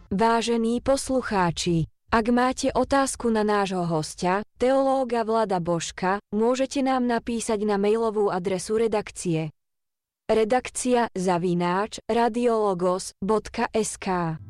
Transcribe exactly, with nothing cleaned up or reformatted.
Vážení poslucháči, ak máte otázku na nášho hostia, teológa Vlada Božka, môžete nám napísať na mailovú adresu redakcie redakcia zavináč radiologos bodka es ká.